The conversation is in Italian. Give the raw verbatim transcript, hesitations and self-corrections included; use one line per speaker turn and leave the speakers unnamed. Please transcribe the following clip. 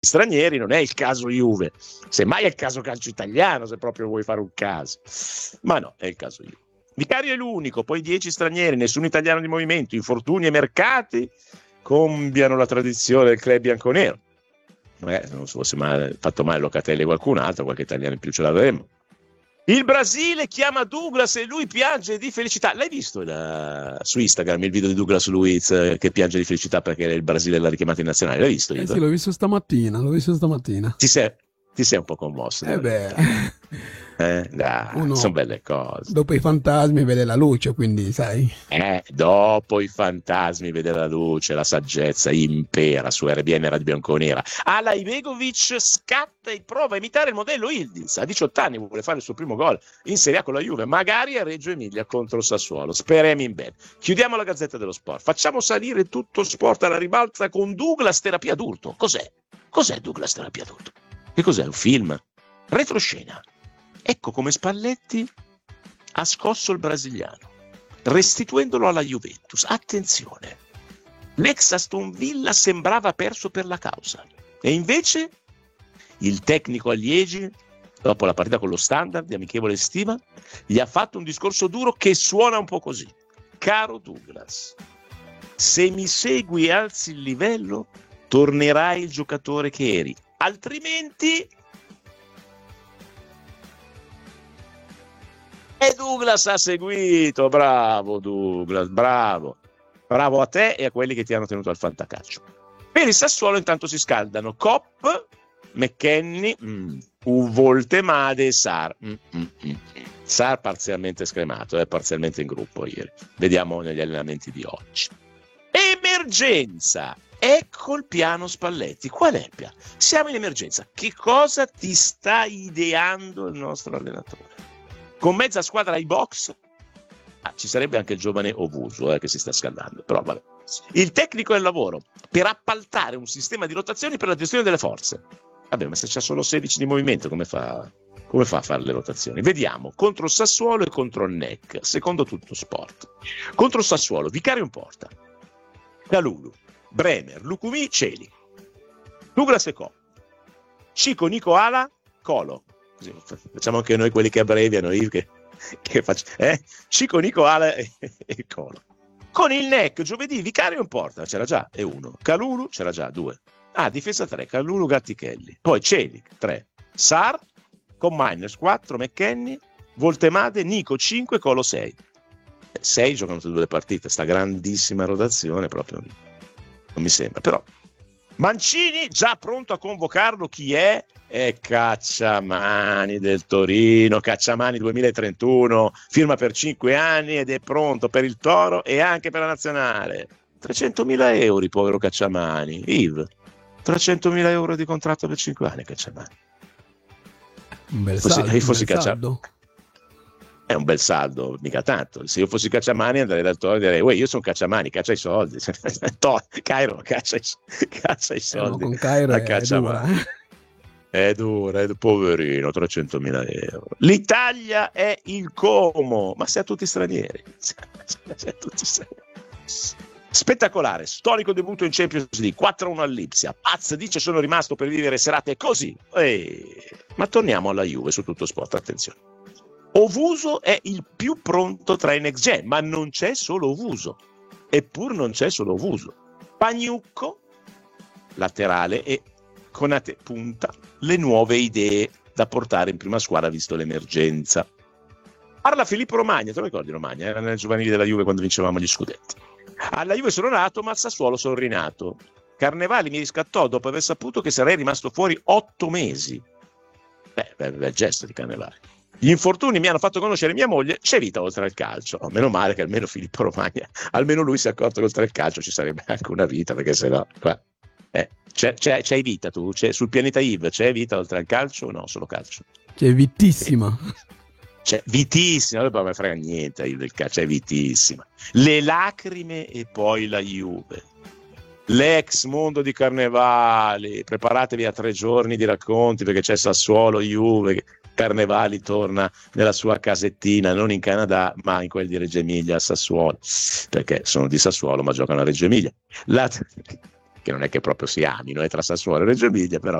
stranieri, non è il caso Juve, semmai è il caso calcio italiano, se proprio vuoi fare un caso, ma no, è il caso Juve. Vicario è l'unico, poi dieci stranieri, nessun italiano di movimento, infortuni e mercati cambiano la tradizione del club bianconero. Eh, non so se mai fatto male Locatelli e qualcun altro, qualche italiano in più ce l'avremo. Il Brasile chiama Douglas e lui piange di felicità. L'hai visto il, su Instagram il video di Douglas Luiz eh, che piange di felicità perché il Brasile l'ha richiamato in nazionale? L'hai visto?
Eh sì, l'ho visto stamattina, l'ho visto stamattina.
Ti sei, ti sei un po' commosso?
Eh beh,
eh, dai, sono belle cose.
Dopo i fantasmi vede la luce, quindi sai.
Eh, dopo i fantasmi vede la luce, la saggezza impera su R B N Radio Bianconera. Ala Ibegovic scatta e prova a imitare il modello Yildiz. A diciotto anni vuole fare il suo primo gol in Serie A con la Juve, magari a Reggio Emilia contro il Sassuolo. Speriamo in bene. Chiudiamo la Gazzetta dello Sport. Facciamo salire tutto sport alla ribalta con Douglas Terapia d'Urto. Cos'è? Cos'è Douglas Terapia d'Urto? Che cos'è? Un film? Retroscena. Ecco come Spalletti ha scosso il brasiliano, restituendolo alla Juventus. Attenzione, l'ex Aston Villa sembrava perso per la causa e invece il tecnico a Liegi, dopo la partita con lo Standard di amichevole estiva, gli ha fatto un discorso duro che suona un po' così: caro Douglas, se mi segui e alzi il livello tornerai il giocatore che eri, altrimenti... E Douglas ha seguito, bravo Douglas, bravo, bravo a te e a quelli che ti hanno tenuto al fantacalcio. Per il Sassuolo intanto si scaldano Kopp, McKennie, mm, Voltemade e Sarr. Mm, mm, mm. Sarr parzialmente scremato, è eh, parzialmente in gruppo ieri. Vediamo negli allenamenti di oggi. Emergenza! Ecco il piano Spalletti. Qual è il piano? Siamo in emergenza. Che cosa ti sta ideando il nostro allenatore? Con mezza squadra ai box, ah, ci sarebbe anche il giovane Ovuso eh, che si sta scaldando, però vabbè. Il tecnico è al lavoro per appaltare un sistema di rotazioni per la gestione delle forze. Vabbè, ma se c'è solo sedici di movimento, come fa, come fa a fare le rotazioni? Vediamo, contro il Sassuolo e contro il N E C, secondo Tutto Sport. Contro il Sassuolo, Vicario in porta, Kalulu, Bremer, Lucumi, Celi, Douglas e Co, Cico, Nico, Ala, Colo. Così, facciamo anche noi quelli che abbreviano, io che, che faccio, eh? Cico, Nico, Ala e, e Colo. Con il N E C giovedì Vicario in porta, c'era già, e uno. Kalulu c'era già, due. Ah, difesa tre, Kalulu, Gattichelli. Poi Celic, tre. Sarr, con Miners, quattro, McKennie, Voltemade, Nico, cinque, Colo, sei. sei giocano tutte due le partite, sta grandissima rotazione proprio non mi sembra, però Mancini già pronto a convocarlo, chi è? È Cacciamani del Torino, Cacciamani duemilatrentuno, firma per cinque anni ed è pronto per il Toro e anche per la nazionale. trecentomila euro, povero Cacciamani. Yves, trecentomila euro di contratto per cinque anni, Cacciamani.
Un bel
fossi,
saldo,
fossi
un bel
Caccia...
saldo.
È un bel saldo, mica tanto. Se io fossi Cacciamani andrei dal Toro e direi: uè, io sono Cacciamani, caccia i soldi. Cairo, caccia i, caccia i soldi.
Eh, no, con Cairo è, è dura, eh?
È dura, è poverino, trecentomila euro. L'Italia è il Como, ma siamo tutti stranieri. Siamo tutti stranieri. Spettacolare, storico debutto in Champions League, quattro a uno all'Ipsia. Paz dice: sono rimasto per vivere serate così. Ehi. Ma torniamo alla Juve su Tutto Sport, attenzione. Ovuso è il più pronto tra i next gen, ma non c'è solo Ovuso. Eppur non c'è solo Ovuso. Pagnucco, laterale, e Konate punta, le nuove idee da portare in prima squadra visto l'emergenza. Parla Filippo Romagna, te lo ricordi Romagna? Era nelle giovanili della Juve quando vincevamo gli scudetti. Alla Juve sono nato, ma al Sassuolo sono rinato. Carnevali mi riscattò dopo aver saputo che sarei rimasto fuori otto mesi. Beh, bel, bel gesto di Carnevali. Gli infortuni mi hanno fatto conoscere mia moglie, c'è vita oltre al calcio. Oh, meno male che almeno Filippo Romagna, almeno lui si è accorto che oltre al calcio ci sarebbe anche una vita, perché sennò qua, eh, c'è, c'è, c'hai vita tu? C'è, sul pianeta Yves c'è vita oltre al calcio o no? Solo calcio?
C'è vitissima.
C'è vitissima, non mi frega niente Yves del calcio, c'è vitissima. Le lacrime e poi la Juve. L'ex mondo di Carnevali, preparatevi a tre giorni di racconti perché c'è Sassuolo, Juve, Carnevali torna nella sua casettina, non in Canada ma in quel di Reggio Emilia a Sassuolo, perché sono di Sassuolo ma giocano a Reggio Emilia. La... che non è che proprio si amino, è tra Sassuolo e Reggio Emilia, però